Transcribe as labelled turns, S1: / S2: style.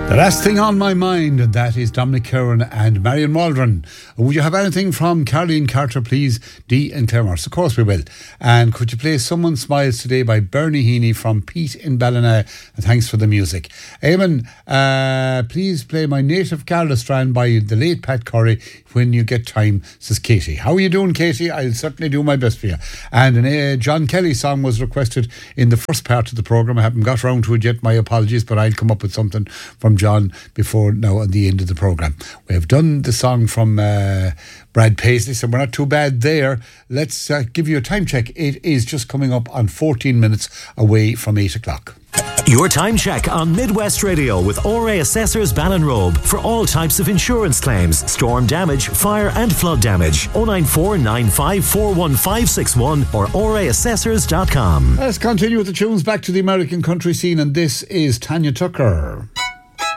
S1: The last thing on my mind, and that is Dominic Curran and Marion Waldron. Would you have anything from Caroline Carter, please? Dee and Claremont. Of course we will. And could you play Someone Smiles Today by Bernie Heaney from Pete in Ballina? And thanks for the music. Eamon, please play My Native Carla Strand by the late Pat Curry when you get time, says Katie. How are you doing, Katie? I'll certainly do my best for you. And an John Kelly song was requested in the first part of the programme. I haven't got around to it yet, my apologies, but I'll come up with something from John before now at the end of the programme. We have done the song from Brad Paisley, so we're not too bad there. Let's give you a time check. It is just coming up on 14 minutes away from 8 o'clock.
S2: Your time check on Midwest Radio with RA Assessors Ballinrobe for all types of insurance claims, storm damage, fire and flood damage. 094 9541561 or raassessors.com.
S1: Let's continue with the tunes back to the American country scene, and this is Tanya Tucker.